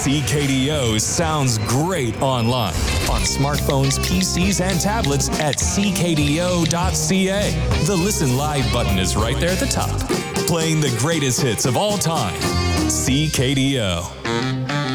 CKDO sounds great online, on smartphones, PCs, and tablets at ckdo.ca. The Listen Live button is right there at the top, playing the greatest hits of all time. CKDO.